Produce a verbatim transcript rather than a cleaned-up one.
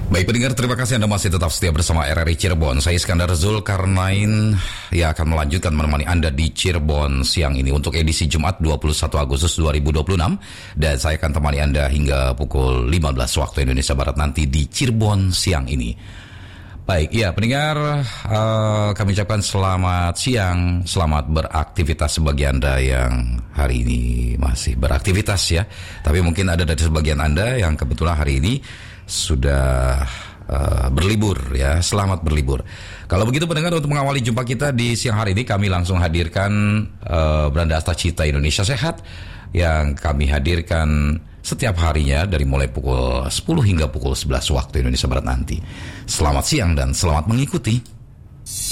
Baik pendengar, terima kasih Anda masih tetap setia bersama R R I Cirebon. Saya Iskandar Zulkarnain yang akan melanjutkan menemani Anda di Cirebon siang ini untuk edisi Jumat dua puluh satu Agustus dua ribu dua puluh enam. Dan saya akan temani Anda hingga pukul lima belas waktu Indonesia Barat nanti di Cirebon siang ini. Baik, ya pendengar, uh, kami ucapkan selamat siang, selamat beraktivitas bagi Anda yang hari ini masih beraktivitas ya. Tapi mungkin ada dari sebagian Anda yang kebetulan hari ini sudah uh, berlibur ya, selamat berlibur. Kalau begitu pendengar, untuk mengawali jumpa kita di siang hari ini kami langsung hadirkan uh, Beranda Astacita Indonesia Sehat yang kami hadirkan setiap harinya dari mulai pukul sepuluh hingga pukul sebelas waktu Indonesia Barat nanti. Selamat siang dan selamat mengikuti.